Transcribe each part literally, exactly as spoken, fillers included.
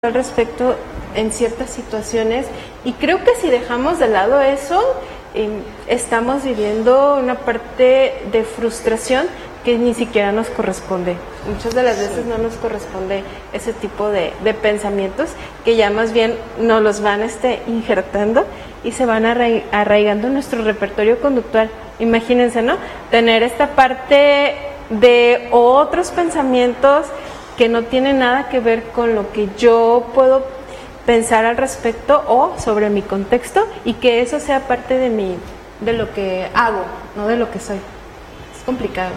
al respecto en ciertas situaciones, y creo que si dejamos de lado eso, eh, estamos viviendo una parte de frustración que ni siquiera nos corresponde. Muchas de las veces no nos corresponde ese tipo de, de pensamientos, que ya más bien nos los van este, injertando y se van arra- arraigando en nuestro repertorio conductual. Imagínense, ¿no? Tener esta parte de otros pensamientos que no tiene nada que ver con lo que yo puedo pensar al respecto o sobre mi contexto, y que eso sea parte de mi, de lo que hago, no de lo que soy. Es complicado.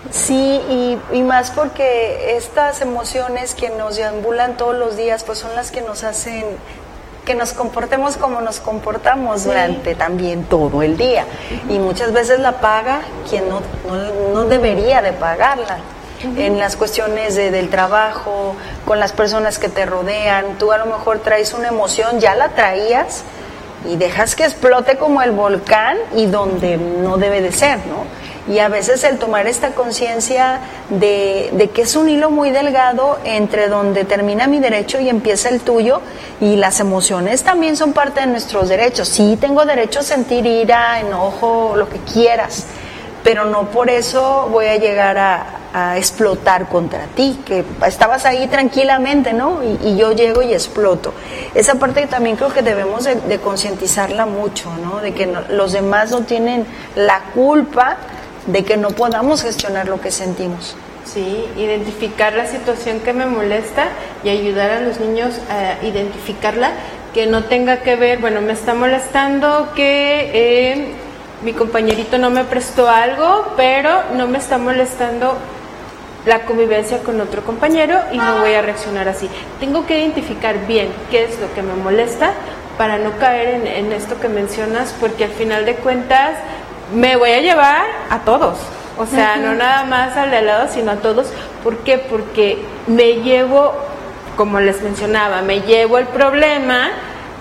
Sí, y, y más porque estas emociones que nos deambulan todos los días, pues son las que nos hacen que nos comportemos como nos comportamos, sí, durante también todo el día. Uh-huh. Y muchas veces la paga quien no, no, no debería de pagarla. Uh-huh. En las cuestiones de, del trabajo, con las personas que te rodean. Tú a lo mejor traes una emoción, ya la traías y dejas que explote como el volcán, y donde no debe de ser, ¿no? Y a veces el tomar esta conciencia de, de que es un hilo muy delgado entre donde termina mi derecho y empieza el tuyo, y las emociones también son parte de nuestros derechos. Sí, tengo derecho a sentir ira, enojo, lo que quieras, pero no por eso voy a llegar a, a explotar contra ti, que estabas ahí tranquilamente, ¿no? Y, y yo llego y exploto. Esa parte también creo que debemos de, de concientizarla mucho, ¿no? De que no, los demás no tienen la culpa de que no podamos gestionar lo que sentimos. Sí, identificar la situación que me molesta y ayudar a los niños a identificarla, que no tenga que ver, bueno, me está molestando que eh, mi compañerito no me prestó algo, pero no me está molestando la convivencia con otro compañero y no voy a reaccionar así. Tengo que identificar bien qué es lo que me molesta para no caer en, en esto que mencionas, porque al final de cuentas me voy a llevar a todos, o sea, uh-huh, no nada más al de al lado, sino a todos. ¿Por qué? Porque me llevo, como les mencionaba, me llevo el problema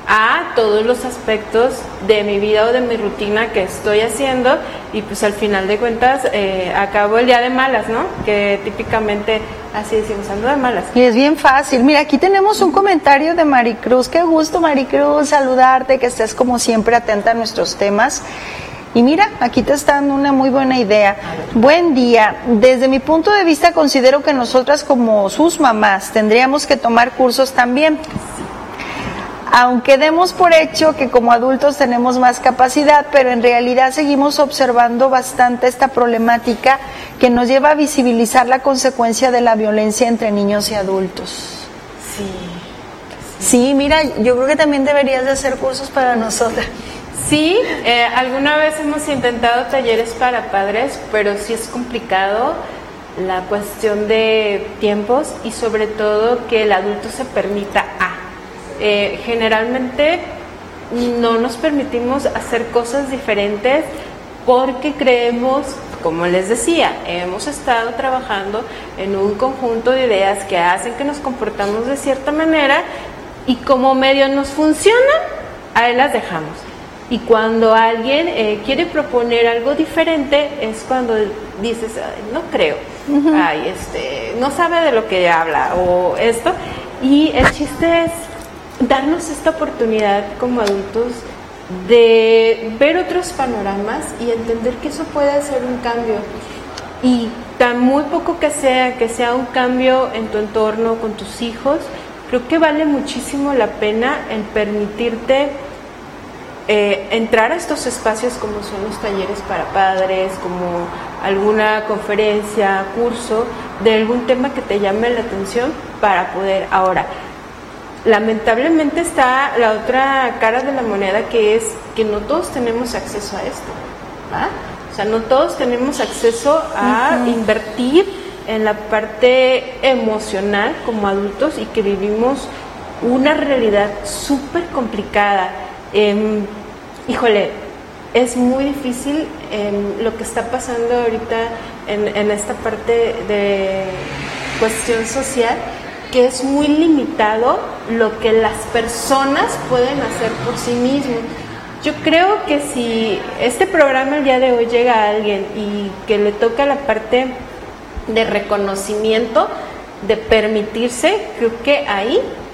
a todos los aspectos de mi vida o de mi rutina que estoy haciendo, y pues al final de cuentas eh, acabo el día de malas, ¿no? Que típicamente así decimos, ando de malas. Y es bien fácil. Mira, aquí tenemos un comentario de Maricruz. Qué gusto, Maricruz, saludarte, que estés como siempre atenta a nuestros temas. Y mira, aquí te está dando una muy buena idea. Buen día. Desde mi punto de vista considero que nosotras, como sus mamás, tendríamos que tomar cursos también. Aunque demos por hecho que como adultos tenemos más capacidad, pero en realidad seguimos observando bastante esta problemática que nos lleva a visibilizar la consecuencia de la violencia entre niños y adultos. Sí. Sí, mira, yo creo que también deberías de hacer cursos para nosotras. Sí, eh, alguna vez hemos intentado talleres para padres, pero sí es complicado la cuestión de tiempos y sobre todo que el adulto se permita a. Eh, generalmente no nos permitimos hacer cosas diferentes porque creemos, como les decía, hemos estado trabajando en un conjunto de ideas que hacen que nos comportamos de cierta manera, y como medio nos funcionan, ahí las dejamos. Y cuando alguien eh, quiere proponer algo diferente, es cuando dices, ay, no creo, uh-huh, ay, este, no sabe de lo que habla, o esto. Y el chiste es darnos esta oportunidad como adultos de ver otros panoramas y entender que eso puede ser un cambio. Y tan muy poco que sea, que sea un cambio en tu entorno, con tus hijos, creo que vale muchísimo la pena el permitirte Eh, entrar a estos espacios como son los talleres para padres, como alguna conferencia, curso de algún tema que te llame la atención para poder. Ahora, lamentablemente está la otra cara de la moneda, que es que no todos tenemos acceso a esto, ¿ah? O sea, no todos tenemos acceso a uh-huh. invertir en la parte emocional como adultos, y que vivimos una realidad súper complicada. Eh, híjole, es muy difícil eh, lo que está pasando ahorita en, en esta parte de cuestión social, que es muy limitado lo que las personas pueden hacer por sí mismos. Yo creo que si este programa el día de hoy llega a alguien y que le toca la parte de reconocimiento, de permitirse, creo que ahí